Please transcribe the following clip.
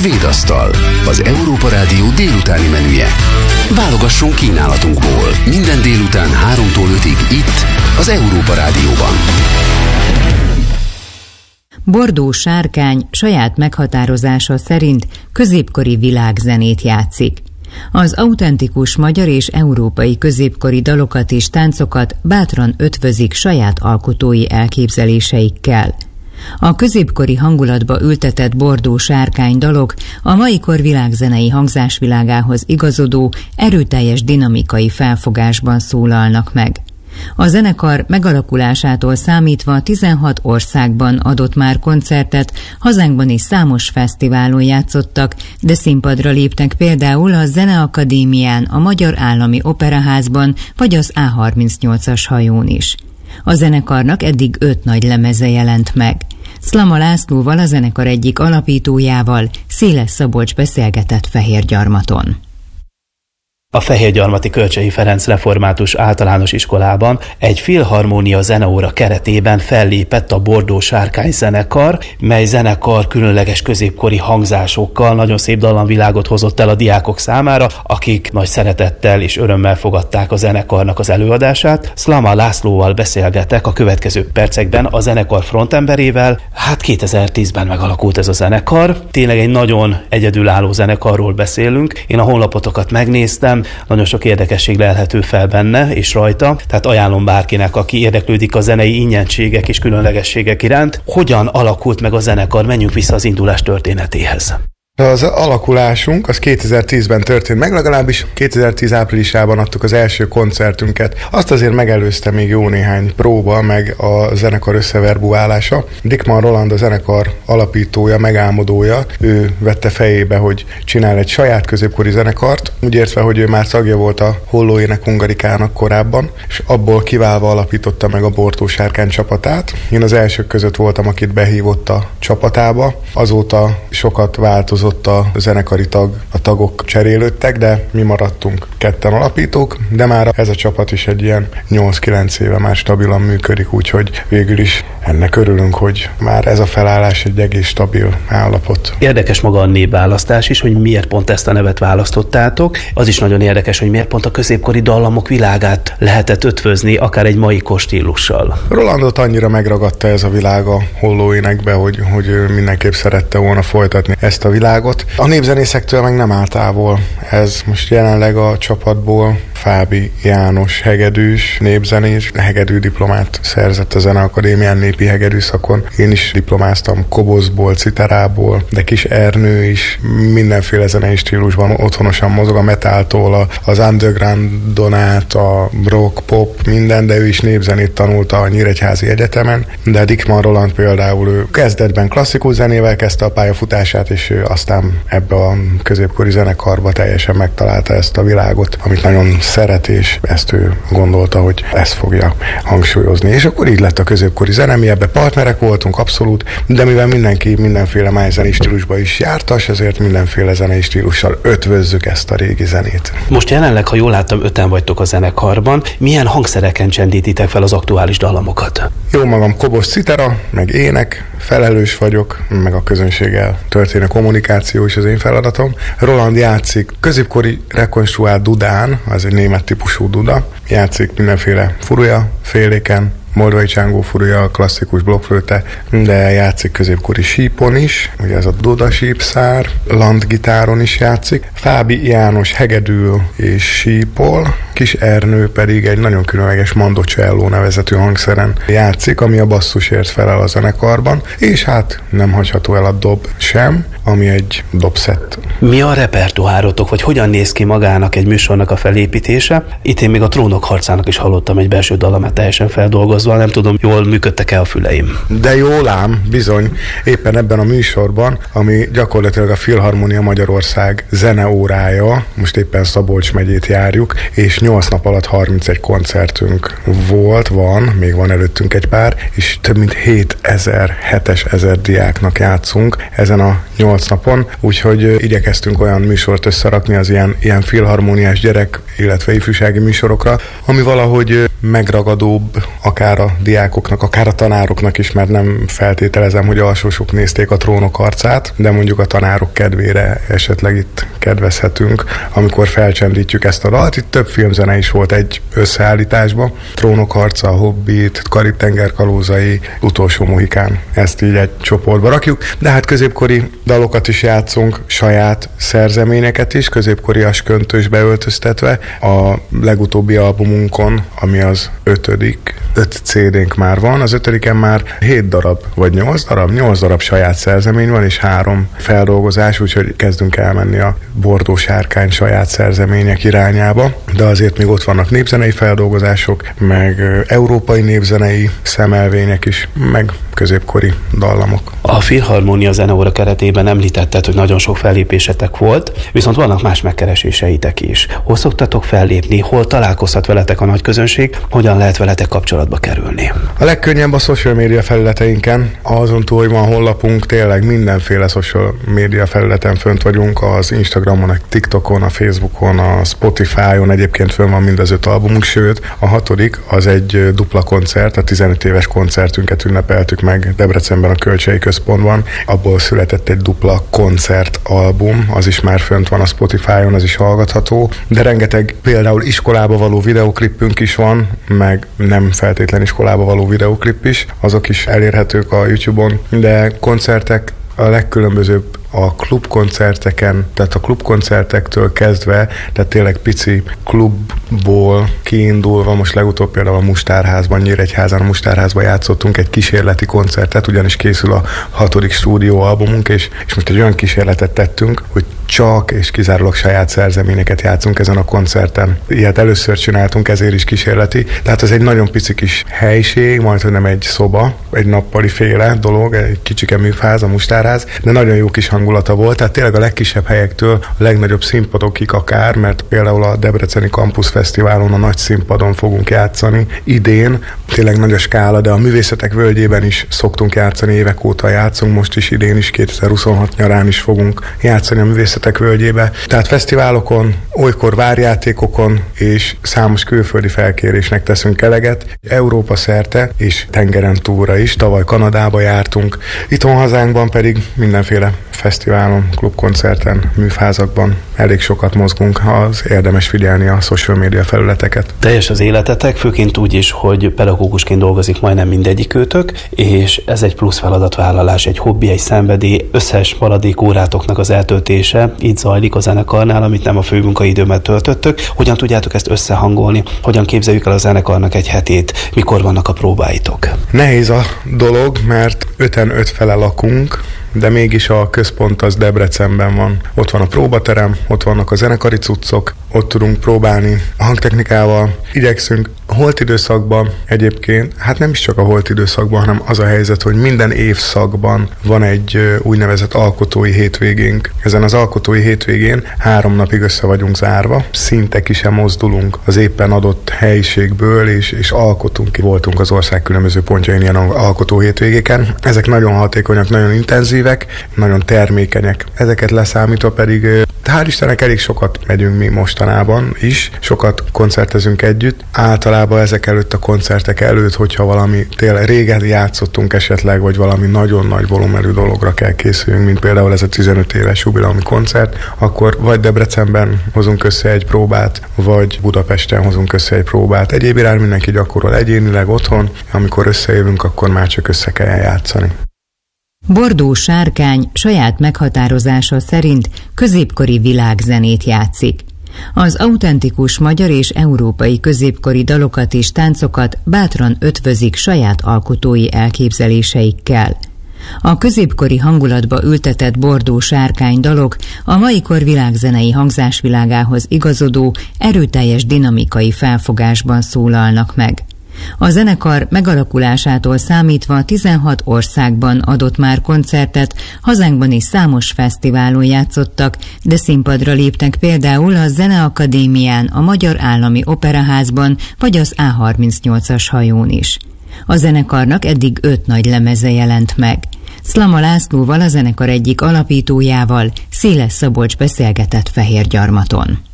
Svédasztal, az Európa Rádió délutáni menüje. Válogassunk kínálatunkból. Minden délután 3-tól 5-ig itt, az Európa Rádióban. Bordó Sárkány saját meghatározása szerint középkori világzenét játszik. Az autentikus magyar és európai középkori dalokat és táncokat bátran ötvözik saját alkotói elképzeléseikkel. A középkori hangulatba ültetett Bordó Sárkány dalok a mai kor világzenei hangzásvilágához igazodó, erőteljes dinamikai felfogásban szólalnak meg. A zenekar megalakulásától számítva 16 országban adott már koncertet, hazánkban is számos fesztiválon játszottak, de színpadra léptek például a Zeneakadémián, a Magyar Állami Operaházban vagy az A38-as hajón is. A zenekarnak eddig 5 nagy lemeze jelent meg. Szlama Lászlóval, a zenekar egyik alapítójával Széles Szabolcs beszélgetett Fehérgyarmaton. A Fehérgyarmati Kölcsey Ferenc Református Általános Iskolában egy filharmónia zeneóra keretében fellépett a Bordó Sárkány zenekar, mely zenekar különleges középkori hangzásokkal nagyon szép dallamvilágot hozott el a diákok számára, akik nagy szeretettel és örömmel fogadták a zenekarnak az előadását. Szlama Lászlóval beszélgetek a következő percekben a zenekar frontemberével. 2010-ben megalakult ez a zenekar. Tényleg egy nagyon egyedülálló zenekarról beszélünk. Én a honlapotokat megnéztem, nagyon sok érdekesség lelhető fel benne és rajta, tehát ajánlom bárkinek, aki érdeklődik a zenei ingyenségek és különlegességek iránt. Hogyan alakult meg a zenekar? Menjünk vissza az indulás történetéhez. Az alakulásunk az 2010-ben történt meg, legalábbis 2010 áprilisában adtuk az első koncertünket. Azt azért megelőzte még jó néhány próba, meg a zenekar összeverbuálása. Dickmann Roland, a zenekar alapítója, megálmodója, ő vette fejébe, hogy csinál egy saját középkori zenekart, úgy értve, hogy ő már tagja volt a Holló Ének Hungarikának korábban, és abból kiválva alapította meg a Bordó Sárkány csapatát. Én az elsők között voltam, akit behívott a csapatába. Azóta sokat változott a zenekari tagok cserélődtek, de mi maradtunk ketten alapítók, de már ez a csapat is egy ilyen 8-9 éve már stabilan működik, úgyhogy végül is ennek örülünk, hogy már ez a felállás egy egész stabil állapot. Érdekes maga a névválasztás is, hogy miért pont ezt a nevet választottátok. Az is nagyon érdekes, hogy miért pont a középkori dallamok világát lehetett ötvözni, akár egy mai stílussal. Rolandot annyira megragadta ez a világ a Holló Énekbe, hogy ő mindenképp szerette volna folytatni ezt a világot. A népzenészektől meg nem áll távol. Ez most jelenleg a csapatból Fábi János hegedűs, népzenés, hegedű diplomát szerzett a Zeneakadémián népi hegedű szakon. Én is diplomáztam kobozból, citerából, de Kis Ernő is mindenféle zenei stílusban otthonosan mozog, a metáltól az undergroundon át, a rock, pop, minden, de ő is népzenét tanulta a Nyíregyházi Egyetemen, de Dickmann Roland például ő kezdetben klasszikus zenével kezdte a pályafutását, és ő aztán ebbe a középkori zenekarba teljesen megtalálta ezt a világot, amit nagyon szeret, és ezt ő gondolta, hogy ezt fogja hangsúlyozni. És akkor így lett a középkori zene, mi ebbe partnerek voltunk abszolút, de mivel mindenki mindenféle májzenei stílusba is jártas, ezért mindenféle zenei stílussal ötvözzük ezt a régi zenét. Most jelenleg, ha jól láttam, 5-en vagytok a zenekarban. Milyen hangszereken csendítitek fel az aktuális dallamokat? Jó magam, kobos, citera, meg ének, felelős vagyok, meg a közönséggel történő kommunikáció is az én feladatom. Roland játszik középkori rekonstruált dudán, az egy német típusú duda, játszik mindenféle furuja, féléken, moldvai csángó furuja, klasszikus blokkflöte, de játszik középkori sípon is, ugye ez a duda sípszár, landgitáron is játszik. Fábi János hegedül és sípol, Kis Ernő pedig egy nagyon különleges mandocelló nevezetű hangszeren játszik, ami a basszusért felel a zenekarban, és hát nem hagyható el a dob sem, ami egy dobszett. Mi a repertoárotok, vagy hogyan néz ki magának egy műsornak a felépítése? Itt én még a Trónok harcának is hallottam egy belső dallamát teljesen feldolgozva, nem tudom, jól működtek-e a füleim. De jól ám, bizony, éppen ebben a műsorban, ami gyakorlatilag a Filharmónia Magyarország zeneórája, most éppen Szabolcs megyét járjuk, és 8 nap alatt 31 koncertünk van, még van előttünk egy pár, és több mint 7000 diáknak játszunk ezen a 8 napon, úgyhogy igyekeztünk olyan műsort összerakni az ilyen filharmóniás gyerek, illetve ifjúsági műsorokra, ami valahogy megragadóbb, akár a diákoknak, akár a tanároknak is, mert nem feltételezem, hogy alsósok nézték a Trónok harcát, de mondjuk a tanárok kedvére esetleg itt kedvezhetünk, amikor felcsendítjük ezt a dalt. Itt több filmzene is volt egy összeállításban. Trónok harca, Hobbit, Karib-tenger kalózai, Utolsó mohikán. Ezt így egy csoportba rakjuk, de hát középkori dalokat is játszunk, saját szerzeményeket is, középkorias köntösbe öltöztetve. A legutóbbi albumunkon, ami az 5 CD-nk már van, az 5-en már 7 darab, vagy 8 darab saját szerzemény van, és 3 feldolgozás, úgyhogy kezdünk elmenni a Bordó Sárkány saját szerzemények irányába, de azért még ott vannak népzenei feldolgozások, meg európai népzenei szemelvények is, meg középkori dallamok. A Filharmónia Zeneóra keretében említetted, hogy nagyon sok fellépésetek volt, viszont vannak más megkereséseitek is. Hol szoktatok fellépni, hol találkozhat veletek a nagy közönség, hogyan lehet veletek kapcsolatba kerülni? A legkönnyebb a social media felületeinken, azon túl, hogy van honlapunk, tényleg mindenféle social media felületen fönt vagyunk, az Instagramon, a TikTokon, a Facebookon, a Spotify-on, egyébként fönn van mind az 5 albumunk, sőt, a 6. az egy dupla koncert, a 15 éves koncertünket ünnepeltük meg Debrecenben a Kölcsei Központban, abból született egy dupla koncertalbum, az is már fönt van a Spotify-on, az is hallgatható, de rengeteg például iskolába való videóklipünk is van, meg nem feltétlen iskolába való videóklip is, azok is elérhetők a YouTube-on, de koncertek a legkülönbözőbb a klubkoncerteken, tehát a klubkoncertektől kezdve, tehát tényleg pici klubból kiindulva, most legutóbb például a Mustárházban, Nyíregyházán a Mustárházban játszottunk egy kísérleti koncertet, ugyanis készül a 6. stúdióalbumunk, és most egy olyan kísérletet tettünk, hogy csak és kizárólag saját szerzeményeket játszunk ezen a koncerten. Ilyet először csináltunk, ezért is kísérleti. Tehát ez egy nagyon pici kis helység, majdhogy nem egy szoba, egy nappali féle dolog, egy kicsike műfáz, a Mustárház, de nagyon jó kis hangulata volt, tehát tényleg a legkisebb helyektől a legnagyobb színpadokig akár, mert például a Debreceni Campus Fesztiválon a nagy színpadon fogunk játszani idén, tényleg nagy a skála, de a Művészetek Völgyében is szoktunk játszani, évek óta játszunk, most is idén is, 2026 nyarán is fogunk játszani a Művészetek Völgyébe. Tehát fesztiválokon, olykor várjátékokon és számos külföldi felkérésnek teszünk eleget, Európa szerte és tengeren túlra is, tavaly Kanadába jártunk, itthon hazánkban pedig mindenféle fesztiválon, klubkoncerten, műfázakban elég sokat mozgunk, az érdemes figyelni a social media felületeket. Teljes az életetek, főként úgy is, hogy pedagógusként dolgozik majdnem mindegyikőtök, és ez egy plusz feladatvállalás, egy hobbi, egy szenvedély, összes maradék órátoknak az eltöltése így zajlik a zenekarnál, amit nem a főmunkaidőmet töltöttök. Hogyan tudjátok ezt összehangolni? Hogyan képzeljük el a zenekarnak egy hetét? Mikor vannak a próbáitok? Nehéz a dolog, mert 5-en 5 fele lakunk, de mégis a központ az Debrecenben van. Ott van a próbaterem, ott vannak a zenekari cuccok, ott tudunk próbálni a hangtechnikával. Igyekszünk a holt időszakban egyébként, hát nem is csak a holt időszakban, hanem az a helyzet, hogy minden évszakban van egy úgynevezett alkotói hétvégénk. Ezen az alkotói hétvégén 3 napig össze vagyunk zárva, szinte ki sem mozdulunk az éppen adott helyiségből, és alkotunk. Voltunk az ország különböző pontjain ilyen alkotó hétvégéken. Ezek nagyon hatékonyak, nagyon intenzívek, nagyon termékenyek. Ezeket leszámítva pedig hál' Istennek elég sokat megyünk mi mostanában is, sokat koncertezünk együtt. Általában ezek előtt a koncertek előtt, hogyha valami tényleg régen játszottunk esetleg, vagy valami nagyon nagy volumenű dologra kell készüljünk, mint például ez a 15 éves jubileumi koncert, akkor vagy Debrecenben hozunk össze egy próbát, vagy Budapesten hozunk össze egy próbát. Egyéb irány mindenki gyakorol egyénileg otthon, amikor összejövünk, akkor már csak össze kell játszani. Bordó Sárkány saját meghatározása szerint középkori világzenét játszik. Az autentikus magyar és európai középkori dalokat és táncokat bátran ötvözik saját alkotói elképzeléseikkel. A középkori hangulatba ültetett Bordó Sárkány dalok a mai kor világzenei hangzásvilágához igazodó, erőteljes dinamikai felfogásban szólalnak meg. A zenekar megalakulásától számítva 16 országban adott már koncertet, hazánkban is számos fesztiválon játszottak, de színpadra léptek például a Zeneakadémián, a Magyar Állami Operaházban vagy az A38-as hajón is. A zenekarnak eddig 5 nagy lemeze jelent meg. Szlama Lászlóval, a zenekar egyik alapítójával Széles Szabolcs beszélgetett Fehérgyarmaton.